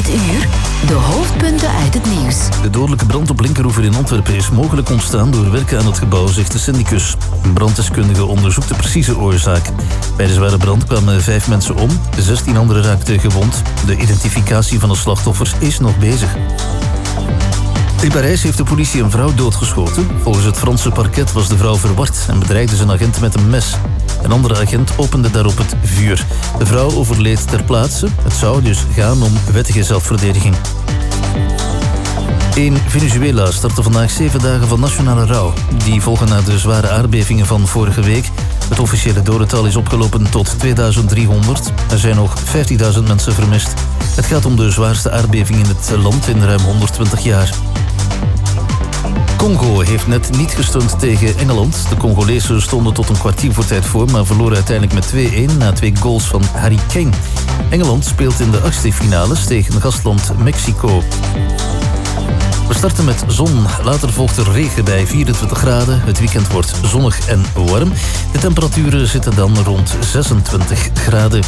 Het uur, de hoofdpunten uit het nieuws. De dodelijke brand op Linkeroever in Antwerpen is mogelijk ontstaan door werken aan het gebouw, zegt de syndicus. Een branddeskundige onderzoekt de precieze oorzaak. Bij de zware brand kwamen 5 mensen om, 16 anderen raakten gewond. De identificatie van de slachtoffers is nog bezig. In Parijs heeft de politie een vrouw doodgeschoten. Volgens het Franse parket was de vrouw verward en bedreigde zijn agent met een mes. Een andere agent opende daarop het vuur. De vrouw overleed ter plaatse. Het zou dus gaan om wettige zelfverdediging. In Venezuela starten vandaag 7 dagen van nationale rouw. Die volgen na de zware aardbevingen van vorige week. Het officiële dodental is opgelopen tot 2300. Er zijn nog 50.000 mensen vermist. Het gaat om de zwaarste aardbeving in het land in ruim 120 jaar. Congo heeft net niet gesteund tegen Engeland. De Congolezen stonden tot een kwartier voor tijd voor, maar verloren uiteindelijk met 2-1 na 2 goals van Harry Kane. Engeland speelt in de achtste finales tegen gastland Mexico. We starten met zon. Later volgt er regen bij 24 graden. Het weekend wordt zonnig en warm. De temperaturen zitten dan rond 26 graden.